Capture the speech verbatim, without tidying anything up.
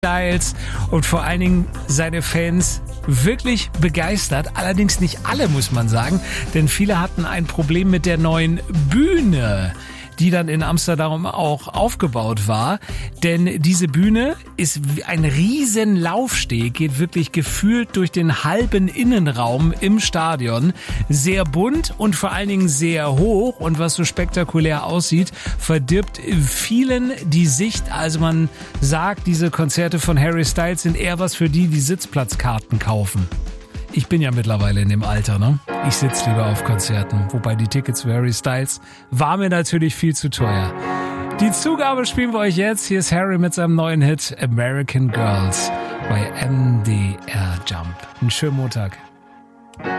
Styles und vor allen Dingen seine Fans wirklich begeistert. Allerdings nicht alle, muss man sagen, denn viele hatten ein Problem mit der neuen Bühne, die dann in Amsterdam auch aufgebaut war. Denn diese Bühne ist ein riesen Laufsteg, geht wirklich gefühlt durch den halben Innenraum im Stadion. Sehr bunt und vor allen Dingen sehr hoch. Und was so spektakulär aussieht, verdirbt vielen die Sicht. Also man sagt, diese Konzerte von Harry Styles sind eher was für die, die Sitzplatzkarten kaufen. Ich bin ja mittlerweile in dem Alter, ne? Ich sitze lieber auf Konzerten. Wobei die Tickets für Harry Styles war mir natürlich viel zu teuer. Die Zugabe spielen wir euch jetzt. Hier ist Harry mit seinem neuen Hit American Girls bei M D R Jump. Einen schönen Montag.